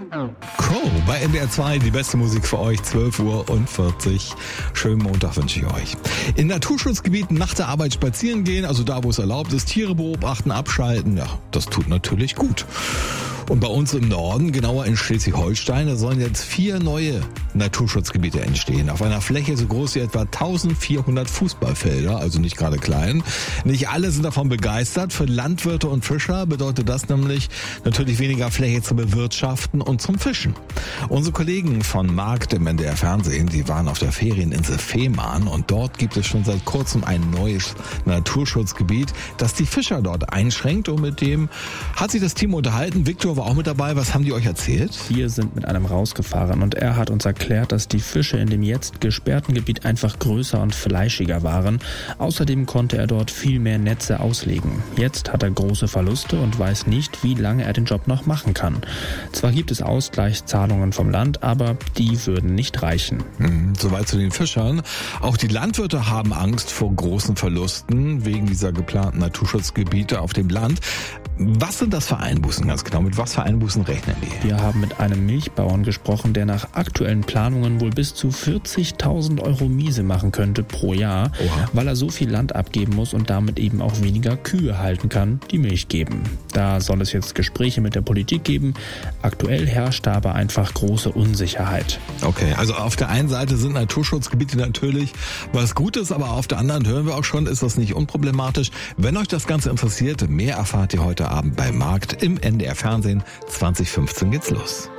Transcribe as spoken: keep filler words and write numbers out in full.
Crow bei N D R zwei, die beste Musik für euch, zwölf Uhr und vierzig. Schönen Montag wünsche ich euch. In Naturschutzgebieten nach der Arbeit spazieren gehen, also da, wo es erlaubt ist, Tiere beobachten, abschalten, ja, das tut natürlich gut. Und bei uns im Norden, genauer in Schleswig-Holstein, da sollen jetzt vier neue Naturschutzgebiete entstehen. Auf einer Fläche so groß wie etwa eintausendvierhundert Fußballfelder, also nicht gerade klein. Nicht alle sind davon begeistert. Für Landwirte und Fischer bedeutet das nämlich natürlich weniger Fläche zu bewirtschaften und zum Fischen. Unsere Kollegen von Markt im N D R Fernsehen, die waren auf der Ferieninsel Fehmarn und dort gibt es schon seit kurzem ein neues Naturschutzgebiet, das die Fischer dort einschränkt, und mit dem hat sich das Team unterhalten. Viktor war auch mit dabei. Was haben die euch erzählt? Wir sind mit einem rausgefahren und er hat uns erklärt, dass die Fische in dem jetzt gesperrten Gebiet einfach größer und fleischiger waren. Außerdem konnte er dort viel mehr Netze auslegen. Jetzt hat er große Verluste und weiß nicht, wie lange er den Job noch machen kann. Zwar gibt es Ausgleichszahlungen vom Land, aber die würden nicht reichen. Mhm, soweit zu den Fischern. Auch die Landwirte haben Angst vor großen Verlusten wegen dieser geplanten Naturschutzgebiete auf dem Land. Was sind das für Einbußen ganz genau? Mit was für Einbußen rechnen die? Wir haben mit einem Milchbauern gesprochen, der nach aktuellen Planungen wohl bis zu vierzigtausend Euro Miese machen könnte pro Jahr, Oha. weil er so viel Land abgeben muss und damit eben auch weniger Kühe halten kann, die Milch geben. Da soll es jetzt Gespräche mit der Politik geben. Aktuell herrscht da aber einfach große Unsicherheit. Okay, also auf der einen Seite sind Naturschutzgebiete natürlich was Gutes, aber auf der anderen hören wir auch schon, ist das nicht unproblematisch. Wenn euch das Ganze interessiert, mehr erfahrt ihr heute Abend bei Markt im N D R Fernsehen. zwanzig fünfzehn geht's los.